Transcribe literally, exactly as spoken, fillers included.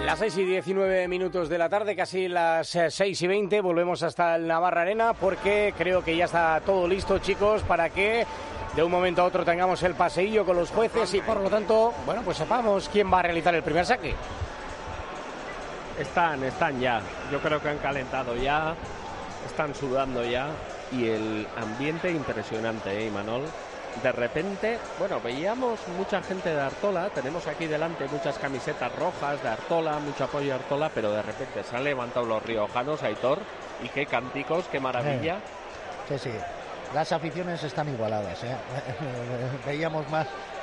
Las seis y diecinueve minutos de la tarde, casi las seis y veinte, volvemos hasta el Navarra Arena porque creo que ya está todo listo, chicos, para que de un momento a otro tengamos el paseillo con los jueces y por lo tanto, bueno, pues sepamos quién va a realizar el primer saque. Están, están ya. Yo creo que han calentado ya, están sudando ya y el ambiente impresionante, ¿eh, Imanol? De repente, bueno, veíamos mucha gente de Artola, tenemos aquí delante muchas camisetas rojas de Artola, mucho apoyo a Artola, pero de repente se han levantado los riojanos, Aitor, y qué cánticos, qué maravilla. Sí, sí, las aficiones están igualadas, ¿eh? Veíamos más